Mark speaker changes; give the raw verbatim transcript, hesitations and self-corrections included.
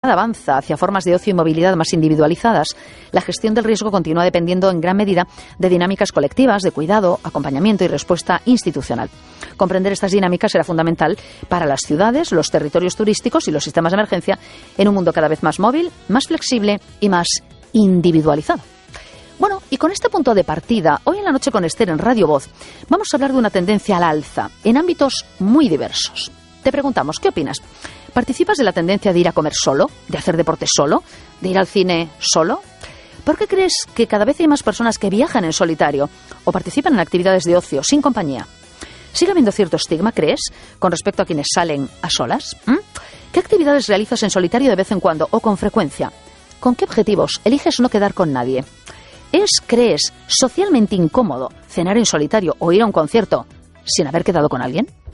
Speaker 1: humanidad avanza hacia formas de ocio y movilidad más individualizadas, la gestión del riesgo continúa dependiendo en gran medida de dinámicas colectivas, de cuidado, acompañamiento y respuesta institucional. Comprender estas dinámicas será fundamental para las ciudades, los territorios turísticos y los sistemas de emergencia en un mundo cada vez más móvil, más flexible y más individualizado. Bueno, y con este punto de partida, hoy en la noche con Esther en Radio Voz, vamos a hablar de una tendencia al alza en ámbitos muy diversos. Te preguntamos, ¿qué opinas? ¿Participas de la tendencia de ir a comer solo, de hacer deporte solo, de ir al cine solo? ¿Por qué crees que cada vez hay más personas que viajan en solitario o participan en actividades de ocio sin compañía? ¿Sigue habiendo cierto estigma, crees, con respecto a quienes salen a solas? ¿Mm? ¿Qué actividades realizas en solitario de vez en cuando o con frecuencia? ¿Con qué objetivos eliges no quedar con nadie? ¿Es, crees, socialmente incómodo cenar en solitario o ir a un concierto sin haber quedado con alguien?